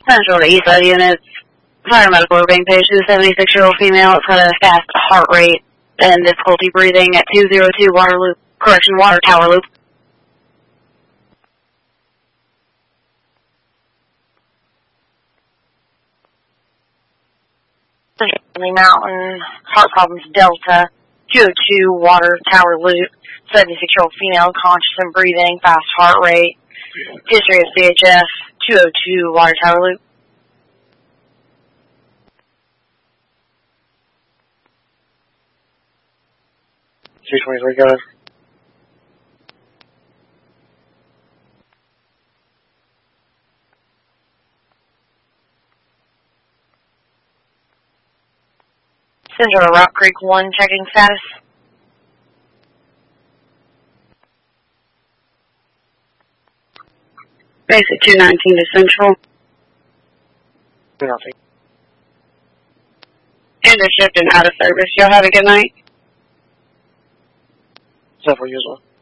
Central to East Side units. Fire medical are being paid to a 76-year-old female. It's had a fast heart rate and difficulty breathing at 202 Water Tower Loop. Mountain, heart problems, Delta, 202 Water Tower Loop, 76-year-old female, conscious and breathing, fast heart rate, history of CHF, 202 Water Tower Loop. C-23, go ahead. Central Rock Creek 1, checking status. Basic 219 to Central. 219. Intershipped and out of service. Y'all have a good night. Several usual.